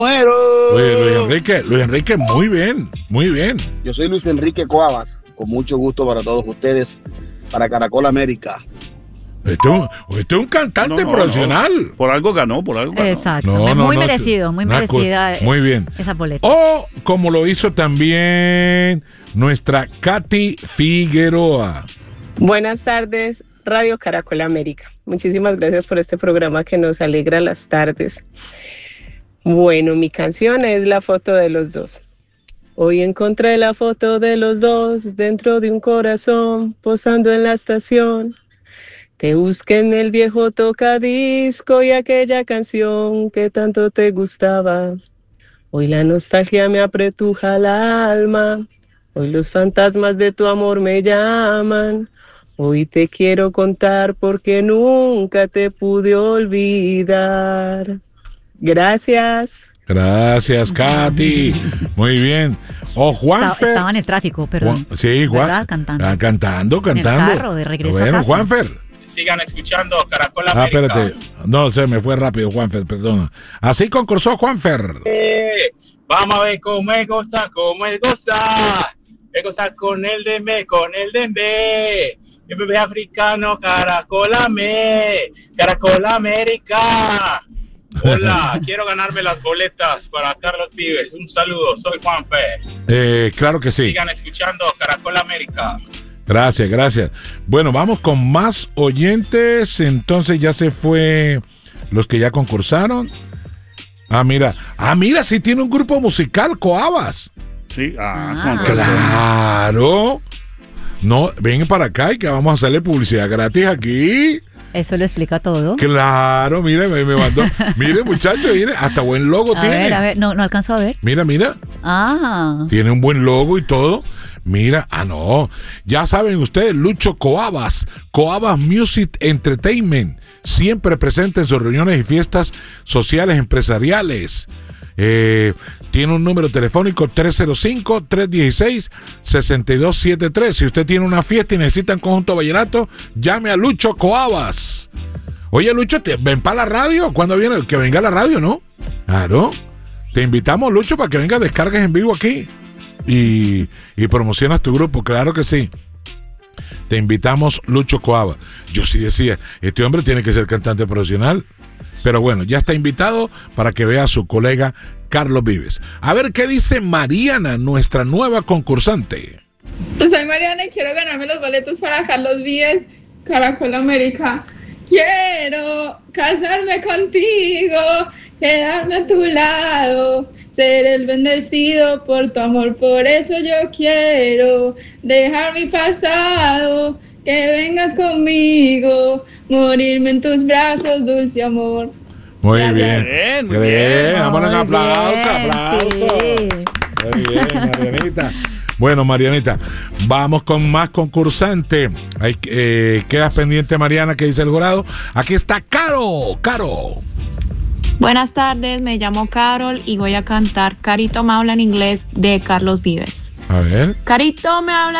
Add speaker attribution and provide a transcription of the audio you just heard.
Speaker 1: Bueno.
Speaker 2: Oye, Luis Enrique, muy bien, muy bien.
Speaker 1: Yo soy Luis Enrique Coabas, con mucho gusto para todos ustedes, para Caracol América.
Speaker 2: Este es un cantante profesional.
Speaker 3: No. Por algo ganó.
Speaker 4: Exacto, muy merecido, muy merecida.
Speaker 2: Muy bien.
Speaker 4: Esa boleta.
Speaker 2: O como lo hizo también nuestra Katy Figueroa.
Speaker 5: Buenas tardes, Radio Caracol América. Muchísimas gracias por este programa que nos alegra las tardes. Bueno, mi canción es La foto de los dos. Hoy encontré la foto de los dos dentro de un corazón, posando en la estación. Te busqué en el viejo tocadisco y aquella canción que tanto te gustaba. Hoy la nostalgia me apretuja el alma. Hoy los fantasmas de tu amor me llaman. Hoy te quiero contar porque nunca te pude olvidar. Gracias.
Speaker 2: Gracias, Katy. Muy bien. O Juanfer.
Speaker 4: Estaba en el tráfico, perdón.
Speaker 2: Sí, Juan.
Speaker 4: Cantando.
Speaker 2: En
Speaker 4: el carro de regreso a casa.
Speaker 2: Juanfer.
Speaker 6: Sigan escuchando Caracol América.
Speaker 2: Espérate. No, se me fue rápido, Juanfer, perdona. Así concursó Juanfer.
Speaker 6: Vamos a ver cómo es goza. Es goza con el dembe. El bebé africano, Caracol América. Hola, quiero ganarme las boletas para Carlos Vives. Un saludo, soy Juanfer.
Speaker 2: Claro que sí.
Speaker 6: Sigan escuchando Caracol América.
Speaker 2: Gracias. Bueno, vamos con más oyentes. Entonces ya se fue los que ya concursaron. Mira, sí tiene un grupo musical, Coabas.
Speaker 3: Sí,
Speaker 2: claro. No, ven para acá y que vamos a hacerle publicidad gratis aquí.
Speaker 4: Eso lo explica todo.
Speaker 2: Claro, mire, me mandó. Mire, muchachos, mire, hasta buen logo tiene.
Speaker 4: A ver, no alcanzo a ver.
Speaker 2: Mira. Tiene un buen logo y todo. Mira, no. Ya saben ustedes, Lucho Coabas Music Entertainment, siempre presente en sus reuniones y fiestas sociales empresariales. Tiene un número telefónico 305-316-6273. Si usted tiene una fiesta y necesita un conjunto vallenato, llame a Lucho Coabas. Oye, Lucho, ven para la radio. ¿Cuándo viene? Que venga a la radio, ¿no? Claro. Te invitamos, Lucho, para que venga, descargues en vivo aquí y promocionas tu grupo. Claro que sí. Te invitamos, Lucho Coabas. Yo sí decía, este hombre tiene que ser cantante profesional. Pero bueno, ya está invitado para que vea a su colega Carlos Vives. A ver qué dice Mariana, nuestra nueva concursante.
Speaker 7: Soy Mariana y quiero ganarme los boletos para Carlos Vives, Caracol América. Quiero casarme contigo, quedarme a tu lado, ser el bendecido por tu amor. Por eso yo quiero dejar mi pasado, que vengas conmigo, morirme en tus brazos, dulce amor.
Speaker 2: Muy bien. Damos un aplauso.
Speaker 4: Sí.
Speaker 2: Muy bien, Marianita. Bueno, Marianita, vamos con más concursantes. Quedas pendiente, Mariana, ¿qué dice el jurado? Aquí está Caro.
Speaker 8: Buenas tardes, me llamo Carol y voy a cantar Carito me habla en inglés de Carlos Vives.
Speaker 2: A ver.
Speaker 8: Carito me habla